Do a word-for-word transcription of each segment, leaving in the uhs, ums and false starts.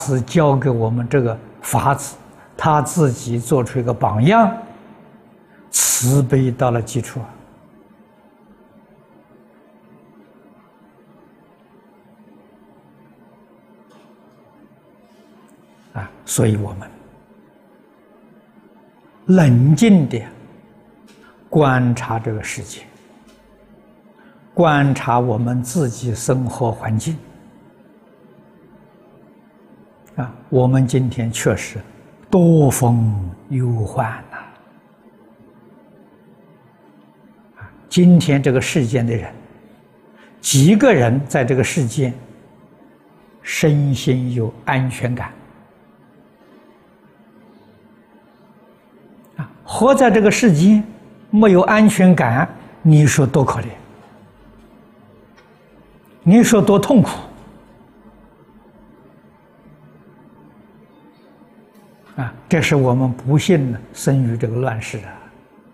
是教给我们这个法子，他自己做出一个榜样，慈悲到了基础啊！啊，所以我们冷静地观察这个世界，观察我们自己生活环境。啊，我们今天确实多风忧患呐！啊，今天这个世间的人，几个人在这个世间身心有安全感？啊，活在这个世间没有安全感，你说多可怜？你说多痛苦？啊，这是我们不幸生于这个乱世啊！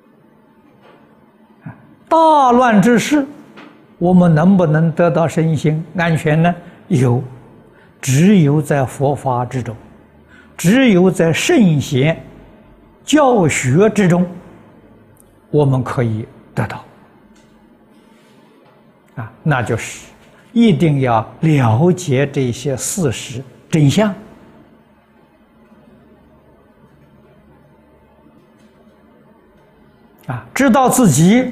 啊，大乱之时，我们能不能得到身心安全呢？有，只有在佛法之中，只有在圣贤教学之中，我们可以得到。啊，那就是一定要了解这些事实真相。啊，知道自己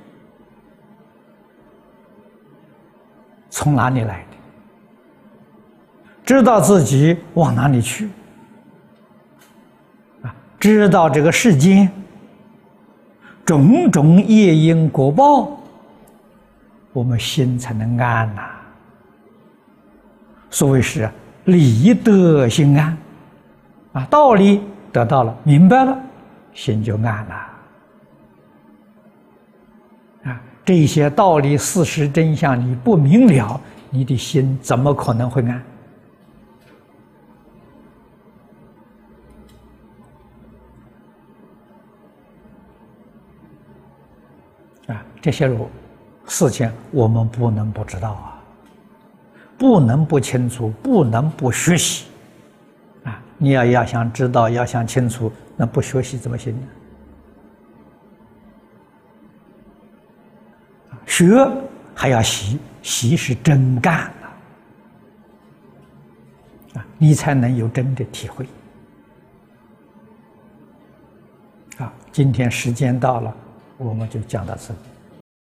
从哪里来的，知道自己往哪里去，啊，知道这个世间种种业因果报，我们心才能安呐。所谓是理得心安，啊，道理得到了，明白了，心就安了。啊，这些道理、事实、真相你不明了，你的心怎么可能会安？啊，这些事情我们不能不知道啊，不能不清楚，不能不学习。啊，你要要想知道，要想清楚，那不学习怎么行呢？学还要习，习是真干啊，你才能有真的体会。啊，今天时间到了，我们就讲到这里。